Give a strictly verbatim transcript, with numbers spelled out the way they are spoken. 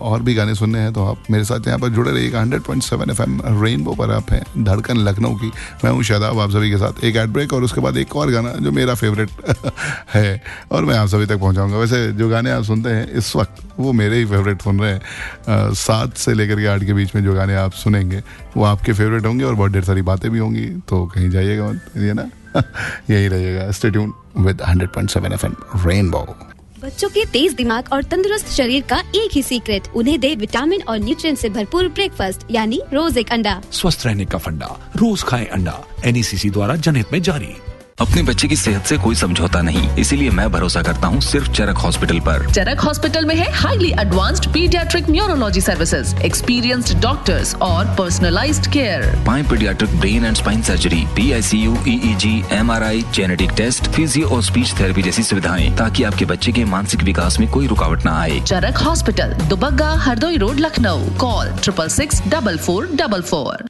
और भी गाने सुनने हैं तो आप मेरे साथ यहाँ पर जुड़े रहिएगा। Hundred point seven F M rainbow पर आप हैं, धड़कन लखनऊ की। मैं हूँ शादाब, आप सभी के साथ एक एड ब्रेक और उसके बाद एक और गाना जो मेरा फेवरेट है और मैं आप सभी तक पहुँचाऊँगा। वैसे जो गाने आप सुनते हैं इस वक्त वो मेरे ही फेवरेट सुन रहे हैं। सात से लेकर के आठ के बीच में जो गाने आप सुनेंगे वो आपके फेवरेट होंगे और बहुत ढेर सारी बातें भी होंगी, तो कहीं जाइएगा मत, ये ना यही रहिएगा। Stay tune with hundred point seven F M rainbow. बच्चों के तेज दिमाग और तंदुरुस्त शरीर का एक ही सीक्रेट, उन्हें दे विटामिन और न्यूट्रिएंट से भरपूर ब्रेकफास्ट, यानी रोज एक अंडा। स्वस्थ रहने का फंडा, रोज खाएं अंडा। एन ई सी सी द्वारा जनहित में जारी। अपने बच्चे की सेहत से कोई समझौता नहीं, इसीलिए मैं भरोसा करता हूँ सिर्फ चरक हॉस्पिटल पर। चरक हॉस्पिटल में है highly advanced paediatric neurology services, experienced doctors और पर्सनलाइज्ड केयर। पाए paediatric brain and spine surgery, P I C you, E E ji, M R I, genetic test, physio और स्पीच थेरेपी जैसी सुविधाएं, ताकि आपके बच्चे के मानसिक विकास में कोई रुकावट न आए। चरक hospital, Dubagga, Hardoi road, Lucknow. Call triple six double four double four.